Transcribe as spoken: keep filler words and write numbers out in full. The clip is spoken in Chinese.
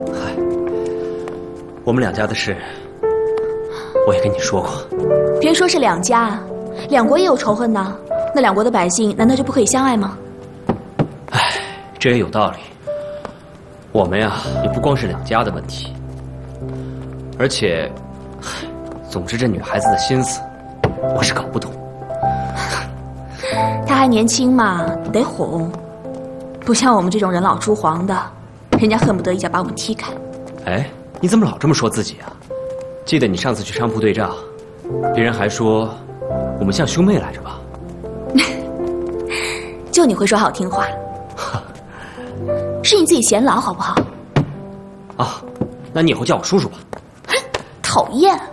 嗨，我们两家的事，我也跟你说过。 别说是两家，两国也有仇恨呢。那两国的百姓难道就不可以相爱吗？ 唉，这也有道理。我们呀，也不光是两家的问题，而且，唉，总之这女孩子的心思，我是搞不懂。 她还年轻嘛，得哄，不像我们这种人老珠黄的，人家恨不得一脚把我们踢开。 哎，你怎么老这么说自己啊？记得你上次去商铺对账，别人还说我们像兄妹来着吧？ 就你会说好听话，是你自己嫌老好不好？ 啊，那你以后叫我叔叔吧。 讨厌。